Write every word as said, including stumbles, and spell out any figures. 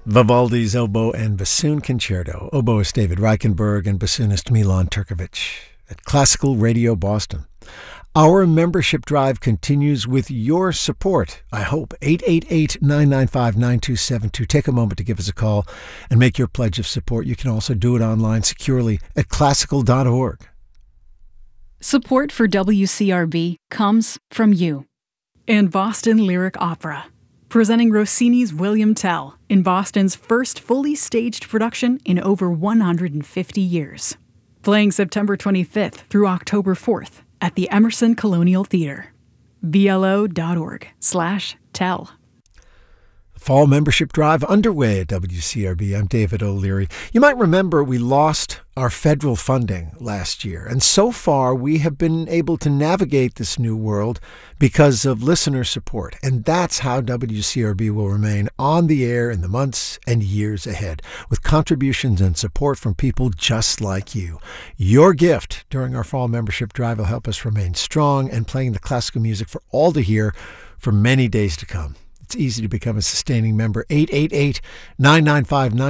Vivaldi's Oboe and Bassoon Concerto. Oboist David Reichenberg and bassoonist Milan Turkovic at Classical Radio Boston. Our membership drive continues with your support, I hope. eight eight eight, nine nine five, nine two seven two. Take a moment to give us a call and make your pledge of support. You can also do it online securely at classical dot org. Support for W C R B comes from you. And Boston Lyric Opera, presenting Rossini's William Tell in Boston's first fully staged production in over one hundred fifty years. Playing September twenty-fifth through October fourth at the Emerson Colonial Theater. B L O dot org slash tell. Fall membership drive underway at W C R B. I'm David O'Leary. You might remember we lost our federal funding last year, and so far we have been able to navigate this new world because of listener support, and that's how W C R B will remain on the air in the months and years ahead, with contributions and support from people just like you. Your gift during our fall membership drive will help us remain strong and playing the classical music for all to hear for many days to come. It's easy to become a sustaining member. eight eight eight, nine nine five, nine